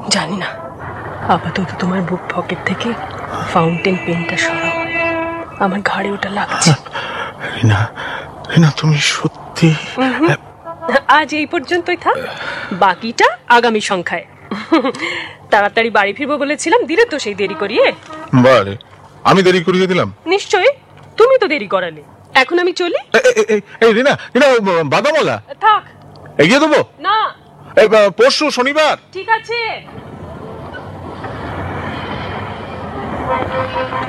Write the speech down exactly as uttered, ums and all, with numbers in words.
জানি না, আপাতত তোমার বুক পকেট থেকে ফাউন্টেন পেনটা সরাও, আমার ঘাড়ে ওটা লাগছে। রিনা, রিনা তুমি সত্যি? আজ এই পর্যন্তই থাক, বাকিটা আগামী সংখ্যায়। তাড়াতাড়ি বাড়ি ফিরবো বলেছিলাম, দিলে তো সেই দেরি করিয়ে। বারে, আমি দেরি করিয়ে দিলাম? নিশ্চয়ই, তুমি তো দেরি করালে। এখন আমি চলি। এই রিনা, রিনা বাদামওয়ালা থাক, এগিয়ে দেবো না পরশু শনিবার। ঠিক আছে।